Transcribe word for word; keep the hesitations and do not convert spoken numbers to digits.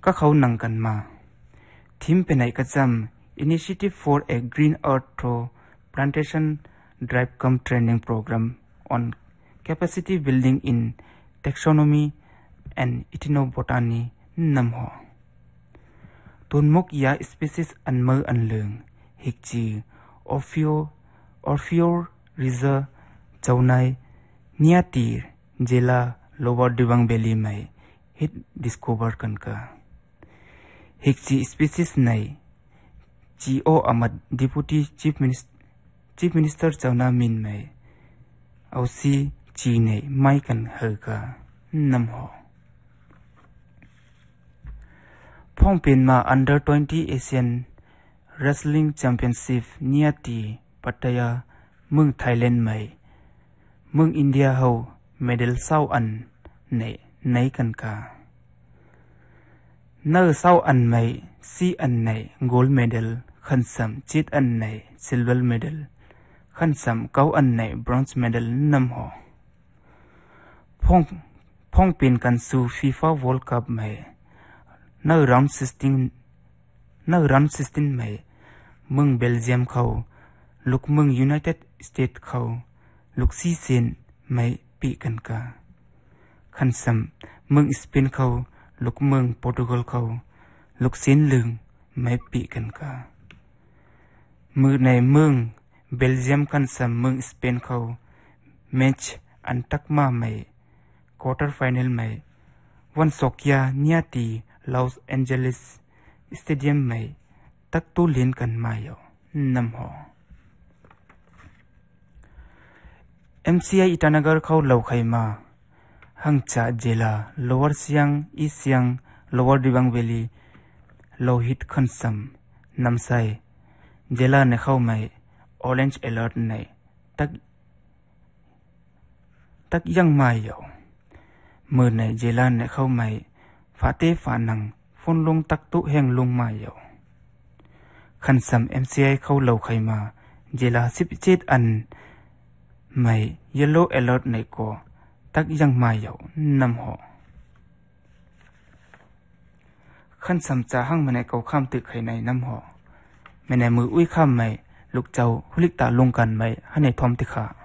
ก็เขานั่งกันมาทีมเป็นไหนก็จำ Initiative for a Green Earth through Plantation Drive Come Training Program on Capacity Building in Taxonomy and Ethnobotany นำหอตุนมุกยา species อันเมื่ออันเลืองฮิกจีออฟิโอออฟิโอริเซอร์เจ้านายเนียตีเจลาโลวอร์ดิวังเบลีไม่ฮิต discover กันกะฮิกจี species ในจีโออามัด deputy chief minister chief minister เจ้านามินไม่เอาซีจีในไม่กันเฮกะนำหอพ่องเป็นมา under twenty Asian Wrestling Championship เนียตีปัตยาเมืองไทยแลนด์ไม่เมืองอินเดียเฮาเมดัลเศร้าอันในในกันกาเนื้อเศร้าอันไม่ซีอันในโกลด์เมดัลขันสัมจิตอันในซิลเวอร์เมดัลขันสัมเก้าอันในบรอนซ์เมดัลนำหอพ่องพ่องเป็นกันสู่ฟีฟ่า World Cup ไม่เนื้อรันซิสตินเนื้อรันซิสตินไม่เมืองเบลเยียมเขาลูกเมืองยูไนเต็ดสเตทเขาลูกซีเซนไม่ปีกันกาขันสัมเมืองสเปนเขาลูกเมืองโปรตุเกสเขาลูกเซนลึงไม่ปีกันกามือในเมืองเบลเยียมขันสัมเมืองสเปนเขาแมตช์อันตักมาไม่ควอเตอร์ไฟแนลไม่วันสกยาเนียตีลอสแอนเจลิสสเตเดียมไม่ตักตู้เล่นกันมาอยู่นำหอ เอ็ม ซี ไอ อิตานากรเขาเล่าใครมาหังจ่าเจลา lower siang east siang lower dibang valley โลหิตขันซัมนำใส่เจลาในเข้าไม่ orange alert ในตักตักยังมาอยู่เมื่อในเจลาในเข้าไม่ฟาเตฟานังฝนลงตักตุแห่งลงมาอยู่ขันซัม เอ็ม ซี ไอ เขาเล่าใครมาเจลาสิบเจ็ดอันไม่ yellow alert ในก็ตักยังมาอยู่นำหอขันซัมจะหั่งมาในเกาข้ามตึกใครในนำหอไม่ในมืออุ้ยข้ามไม่ลูกเจ้าหุลิกตาลงกันไม่ให้ในทอมติขา